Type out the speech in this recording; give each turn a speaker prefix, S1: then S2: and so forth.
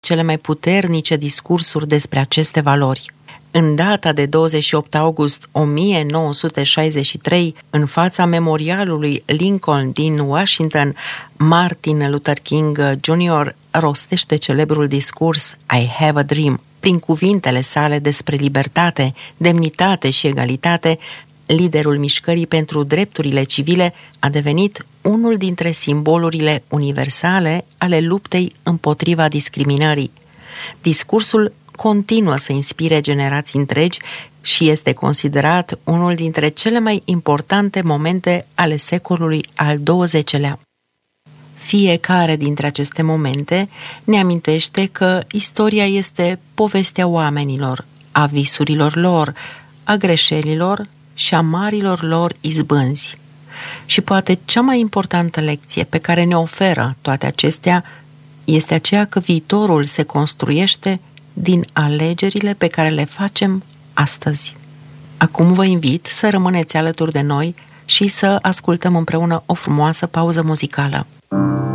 S1: cele mai puternice discursuri despre aceste valori. În data de 28 august 1963, în fața memorialului Lincoln din Washington, Martin Luther King Jr. rostește celebrul discurs I Have a Dream. Prin cuvintele sale despre libertate, demnitate și egalitate, liderul mișcării pentru drepturile civile a devenit unul dintre simbolurile universale ale luptei împotriva discriminării. Discursul continuă să inspire generații întregi și este considerat unul dintre cele mai importante momente ale secolului al XX-lea. Fiecare dintre aceste momente ne amintește că istoria este povestea oamenilor, a visurilor lor, a greșelilor și a marilor lor izbânzi. Și poate cea mai importantă lecție pe care ne oferă toate acestea este aceea că viitorul se construiește din alegerile pe care le facem astăzi. Acum vă invit să rămâneți alături de noi și să ascultăm împreună o frumoasă pauză muzicală.